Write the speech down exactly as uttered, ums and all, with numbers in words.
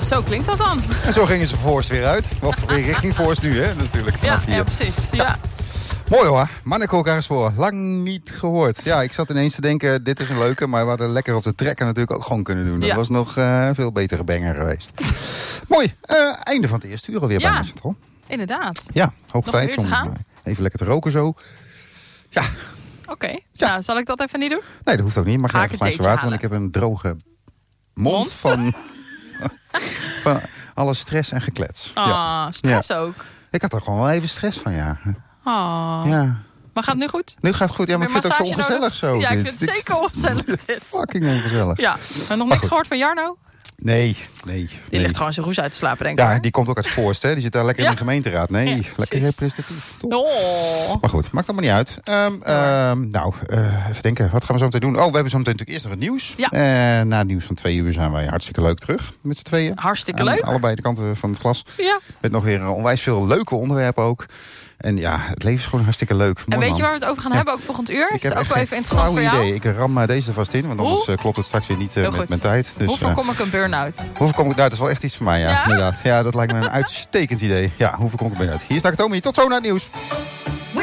zo klinkt dat dan. En zo gingen ze Voorst weer uit. Of weer richting Voorst nu, hè, natuurlijk. Ja, Vanaf hier. ja, precies. Ja. Ja. Mooi hoor, Mannenkoolkaarspoor. Lang niet gehoord. Ja, ik zat ineens te denken, dit is een leuke, maar we hadden lekker op de trekker natuurlijk ook gewoon kunnen doen. Dat ja. was nog uh, veel betere banger geweest. Mooi, uh, einde van het eerste uur alweer ja. bijna, toch? Inderdaad. Ja, hoog nog tijd om uh, even lekker te roken zo. Ja. Oké, okay. ja. nou, zal ik dat even niet doen? Nee, dat hoeft ook niet. Mag je even een glaasje water, halen. want ik heb een droge mond, mond? van, van alle stress en geklets. Ah, ja. stress ja. ook? Ik had er gewoon wel even stress van, ja. Oh. Ja. Maar gaat het nu goed? Nu gaat het goed, ja, maar ik vind het ook zo ongezellig nodig? zo. Ja, dit. ik vind het zeker ongezellig dit. Fucking ongezellig. Ja, en nog niks gehoord van Jarno? Nee, nee. Die nee. ligt gewoon zijn roes uit te slapen, denk ik. Ja, hè? die komt ook uit Voorst, hè. Die zit daar lekker ja. in de gemeenteraad. Nee, ja, lekker representatief. Oh. Maar goed, maakt allemaal niet uit. Um, um, nou, uh, even denken, wat gaan we zo meteen doen? Oh, we hebben zo meteen natuurlijk eerst nog het nieuws. Ja. Uh, na het nieuws van twee uur zijn wij hartstikke leuk terug met z'n tweeën. Hartstikke Aan leuk. allebei de kanten van het glas. Ja. Met nog weer onwijs veel leuke onderwerpen ook. En ja, het leven is gewoon hartstikke leuk. Mooi, en weet man. je waar we het over gaan ja. hebben, ook volgend uur? Ik is heb ook wel even interessant voor jou. idee. Ik ram uh, deze er vast in, want anders uh, klopt het straks weer niet uh, met mijn tijd. Dus, hoeveel uh, kom ik een burn-out? Hoeveel kom ik? Nou, dat is wel echt iets voor mij, ja. ja? Inderdaad. Ja, dat lijkt me een uitstekend idee. Ja, hoeveel kom ik een burn-out? Hier is Nakatomi. Tot zo naar het nieuws.